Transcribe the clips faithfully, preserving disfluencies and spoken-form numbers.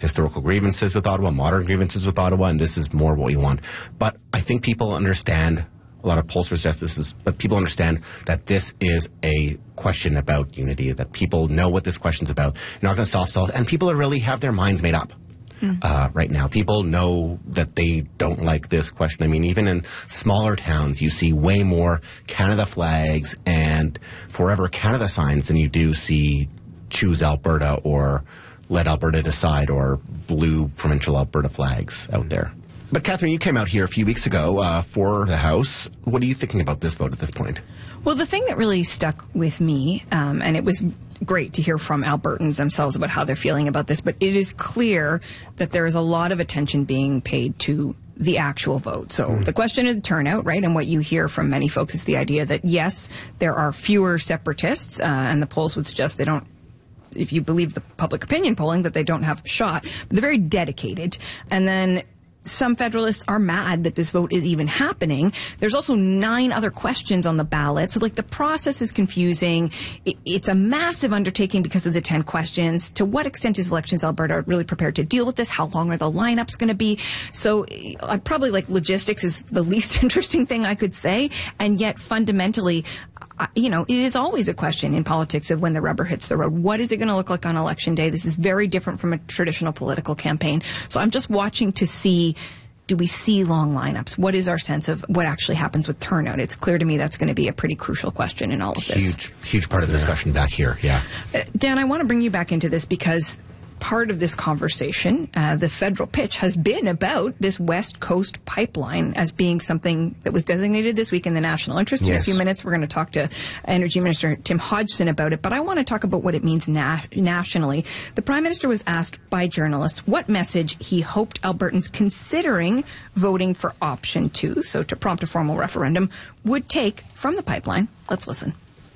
historical grievances with Ottawa, modern grievances with Ottawa, and this is more what we want. But I think people understand, a lot of pollsters suggest this is, but people understand that this is a question about unity, that people know what this question's about. You're not going to soft sell it, and people are really have their minds made up. Mm. Uh, right now, people know that they don't like this question. I mean, even in smaller towns, you see way more Canada flags and Forever Canada signs than you do see Choose Alberta or Let Alberta Decide or blue provincial Alberta flags out there. But Catherine, you came out here a few weeks ago uh, for the House. What are you thinking about this vote at this point? Well, the thing that really stuck with me, um, and it was great to hear from Albertans themselves about how they're feeling about this, but it is clear that there is a lot of attention being paid to the actual vote. So mm. the question of turnout, right, and what you hear from many folks is the idea that, yes, there are fewer separatists, uh, and the polls would suggest they don't, if you believe the public opinion polling, that they don't have a shot. But they're very dedicated. And then some Federalists are mad that this vote is even happening. There's also nine other questions on the ballot. So, like, the process is confusing. It, it's a massive undertaking because of the ten questions. To what extent is Elections Alberta really prepared to deal with this? How long are the lineups going to be? So, I'd probably, like, logistics is the least interesting thing I could say. And yet, fundamentally, you know, it is always a question in politics of when the rubber hits the road. What is it going to look like on Election Day? This is very different from a traditional political campaign. So I'm just watching to see, do we see long lineups? What is our sense of what actually happens with turnout? It's clear to me that's going to be a pretty crucial question in all of this. Huge, huge part of the discussion back here, yeah. Uh, Dan, I want to bring you back into this because part of this conversation, uh, the federal pitch, has been about this West Coast pipeline as being something that was designated this week in the national interest. Yes. In a few minutes, we're going to talk to Energy Minister Tim Hodgson about it, but I want to talk about what it means na- nationally. The Prime Minister was asked by journalists what message he hoped Albertans considering voting for option two, so to prompt a formal referendum, would take from the pipeline. Let's listen.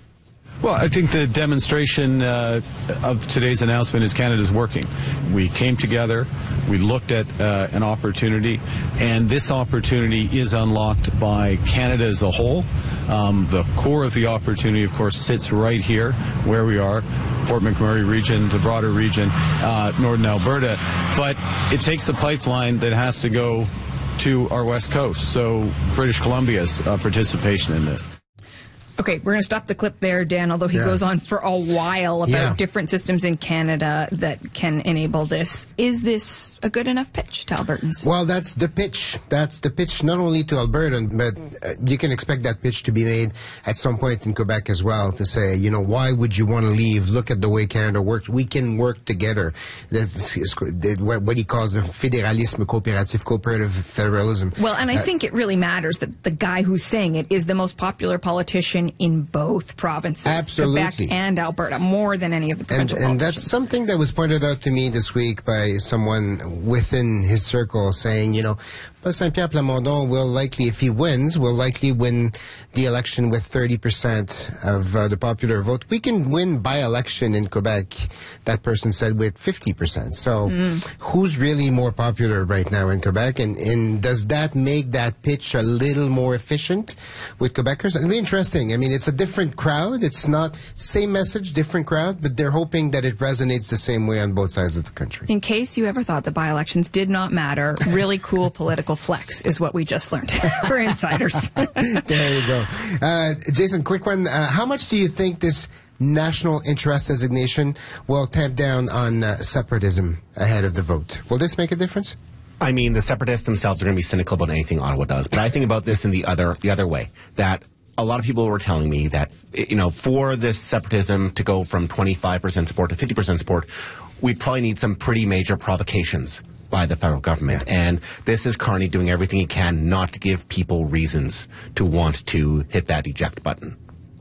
Well, I think the demonstration uh, of today's announcement is Canada's working. We came together, we looked at uh, an opportunity, and this opportunity is unlocked by Canada as a whole. Um, the core of the opportunity, of course, sits right here where we are, Fort McMurray region, the broader region, uh, Northern Alberta. But it takes a pipeline that has to go to our west coast, so British Columbia's uh, participation in this. Okay, we're going to stop the clip there, Dan, although he yeah. goes on for a while about yeah. different systems in Canada that can enable this. Is this a good enough pitch to Albertans? Well, that's the pitch. That's the pitch not only to Alberta, but uh, you can expect that pitch to be made at some point in Quebec as well, to say, you know, why would you want to leave? Look at the way Canada works. We can work together. That's what he calls the fédéralisme coopératif, cooperative federalism. Well, and I uh, think it really matters that the guy who's saying it is the most popular politician in both provinces, absolutely, Quebec and Alberta, more than any of the provincial and, and that's something that was pointed out to me this week by someone within his circle, saying, you know, Saint-Pierre Plamondon will likely, if he wins, will likely win the election with thirty percent of uh, the popular vote. We can win by-election in Quebec, that person said, with fifty percent. So mm. who's really more popular right now in Quebec? And, and does that make that pitch a little more efficient with Quebecers? It'll be interesting. I mean, it's a different crowd. It's not same message, different crowd, but they're hoping that it resonates the same way on both sides of the country. In case you ever thought that by-elections did not matter, really cool political flex is what we just learned for insiders. There you go. Uh, Jason, quick one. Uh, how much do you think this national interest designation will tamp down on uh, separatism ahead of the vote? Will this make a difference? I mean, the separatists themselves are going to be cynical about anything Ottawa does, but I think about this in the other the other way, that a lot of people were telling me that, you know, for this separatism to go from twenty-five percent support to fifty percent support, we'd probably need some pretty major provocations by the federal government. Yeah. And this is Carney doing everything he can not to give people reasons to want to hit that eject button.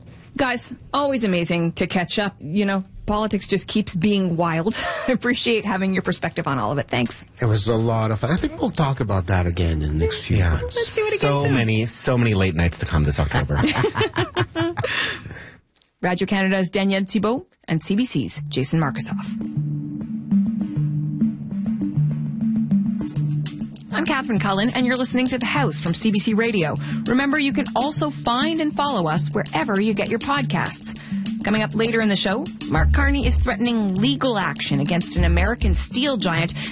Guys, always amazing to catch up. You know, politics just keeps being wild. I appreciate having your perspective on all of it. Thanks. It was a lot of fun. I think we'll talk about that again in the next few yeah. months. Let's do it again so soon. many, so many late nights to come this October. Radio Canada's Danielle Thibault and C B C's Jason Markusoff. I'm Catherine Cullen, and you're listening to The House from C B C Radio. Remember, you can also find and follow us wherever you get your podcasts. Coming up later in the show, Mark Carney is threatening legal action against an American steel giant